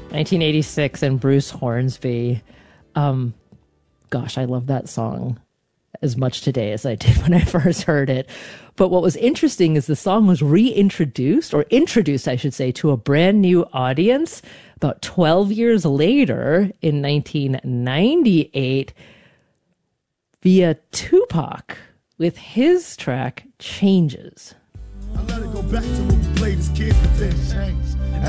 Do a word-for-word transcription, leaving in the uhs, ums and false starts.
nineteen eighty-six and Bruce Hornsby. Um, gosh, I love that song as much today as I did when I first heard it. But what was interesting is the song was reintroduced, or introduced, I should say, to a brand new audience about twelve years later in nineteen ninety-eight via Tupac with his track Changes. I let it go back to when we played as kids, but then changed.